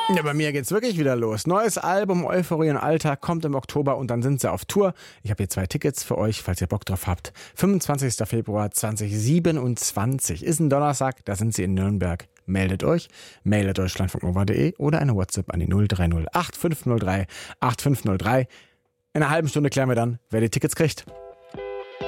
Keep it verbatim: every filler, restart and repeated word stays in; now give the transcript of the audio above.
Ja, bei mir geht's wirklich wieder los. Neues Album Euphorie und Alltag kommt im Oktober und dann sind sie auf Tour. Ich habe hier zwei Tickets für euch, falls ihr Bock drauf habt. fünfundzwanzigster Februar zweitausendsiebenundzwanzig ist ein Donnerstag, da sind sie in Nürnberg. Meldet euch, mail at deutschlandfunk nova punkt de oder eine WhatsApp an die null drei null acht fünf null drei acht fünf null drei. In einer halben Stunde klären wir dann, wer die Tickets kriegt.